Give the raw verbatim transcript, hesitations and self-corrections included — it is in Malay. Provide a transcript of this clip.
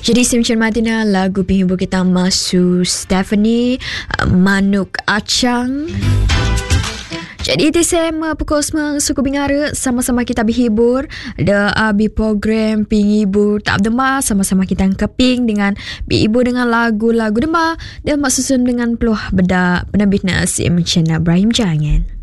Jadi semacam Madina lagu penghibur kita Masu Stephanie, Manuk Acang. Jadi di Sema pukul sembilan suku Bingara, sama-sama kita berhibur. Ada abi program penghibur tak demar, sama-sama kita keping dengan berhibur dengan lagu-lagu demar dan mak susun dengan peluh bedak penerbit Nasim Cina Ibrahim Jangan.